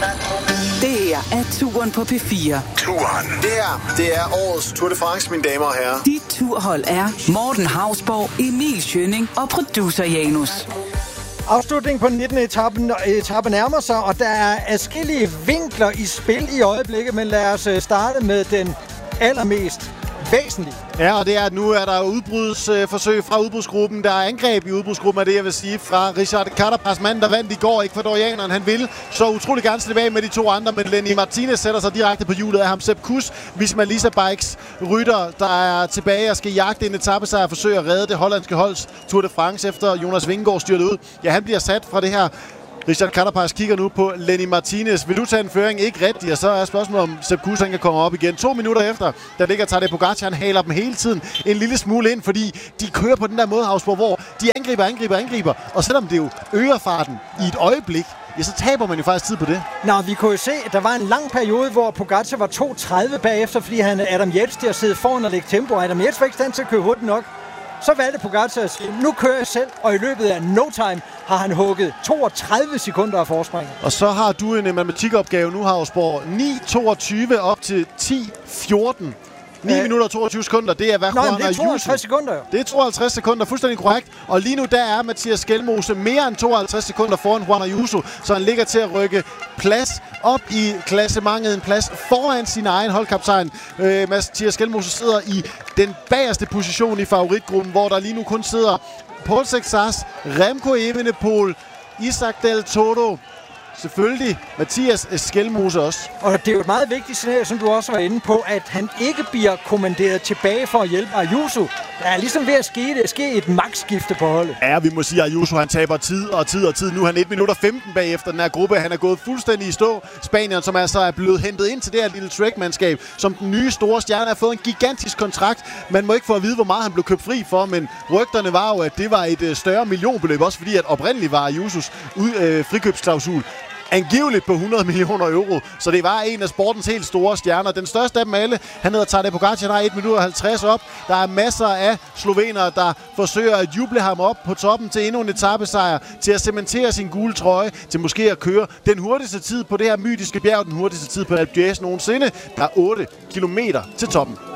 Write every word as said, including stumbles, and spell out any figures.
Det her er Turen på P fire. Turen. Det her, det er årets Tour de France, mine damer og herrer. Dit turhold er Morten Hausborg, Emil Schønning og producer Janus. Afslutningen på den nittende etape, etape nærmer sig, og der er adskillige vinkler i spil i øjeblikket, men lad os starte med den allermest væsentlige. Ja, og det er, at nu er der udbrudsforsøg fra udbrudsgruppen. Der er angreb i udbrudsgruppen, er det, jeg vil sige, fra Richard Carapaz, manden, der vandt i går. Ecuadorianeren, han vil så utrolig gerne slippe af med de to andre, men Lenny Martinez sætter sig direkte på hjulet af ham. Sepp Kuss, Visma Lease Bikes rytter, der er tilbage og skal jagte en etapesejr og forsøge at redde det hollandske holds Tour de France, efter Jonas Vingegaard styrtet ud. Ja, han bliver sat fra det her. Richard Carapaz kigger nu på Lenny Martinez. Vil du tage en føring? Ikke rigtigt, og så er spørgsmålet, om Sepp Kuss kan komme op igen. To minutter efter, der ligger Tadej Pogacar, han haler dem hele tiden en lille smule ind, fordi de kører på den der måde, Hausborg, hvor de angriber, angriber, angriber. Og selvom det jo øger farten i et øjeblik, ja, så taber man jo faktisk tid på det. Nå, vi kunne jo se, at der var en lang periode, hvor Pogacar var to tredive bagefter, fordi han Adam Yates der sidder foran og lægge tempo. Adam Yates var ikke stand til at køre hurtigt nok. Så valgte Pogacar at sige, nu kører jeg selv, og i løbet af no time har han hugget toogtredive sekunder af forspring. Og så har du en matematikopgave nu, Hausborg. ni toogtyve op til ti fjorten. ni minutter og toogtyve sekunder, det er hvad Juan Ayuso. det er tooghalvtreds sekunder. Det er tooghalvtreds sekunder, fuldstændig korrekt. Og lige nu der er Mathias Skelmose mere end tooghalvtreds sekunder foran Juan Ayuso, så han ligger til at rykke plads op i klassementet, en plads foran sin egen holdkaptajn. Øh, Mathias Skelmose sidder i den bagerste position i favoritgruppen, hvor der lige nu kun sidder Paul Sexas, Remco Evenepoel, Isaac Del Toro, selvfølgelig Mathias Skelmose også. Og det er jo et meget vigtigt signal, som du også var inde på, at han ikke bliver kommanderet tilbage for at hjælpe Ayuso. Der er ligesom ved at ske, det ske et magtskifte på holdet. Ja, vi må sige, at Ayuso han taber tid og tid og tid. Nu er han et minut og femten bagefter den her gruppe. Han er gået fuldstændig i stå. Spanieren, som altså er blevet hentet ind til det her lille Trek-mandskab, som den nye store stjerne, har fået en gigantisk kontrakt. Man må ikke få at vide, hvor meget han blev købt fri for, men rygterne var jo, at det var et større millionbeløb, også fordi at oprindeligt var Ayusos øh, frikøbsklausul angiveligt på hundrede millioner euro, så det var en af sportens helt store stjerner. Den største af dem alle, han hedder Tadej Pogacar, der er et minut og halvtreds op. Der er masser af slovenere, der forsøger at juble ham op på toppen til endnu en etapesejr, til at cementere sin gule trøje, til måske at køre den hurtigste tid på det her mytiske bjerg, den hurtigste tid på Alpe d'Huez nogensinde. Der er otte kilometer til toppen.